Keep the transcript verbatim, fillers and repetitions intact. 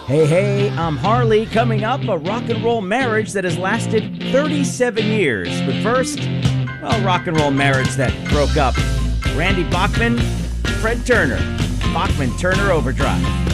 Hey, hey, I'm Harley. Coming up, a rock and roll marriage that has lasted thirty-seven years. But first, well, rock and roll marriage that broke up. Randy Bachman, Fred Turner. Bachman Turner Overdrive.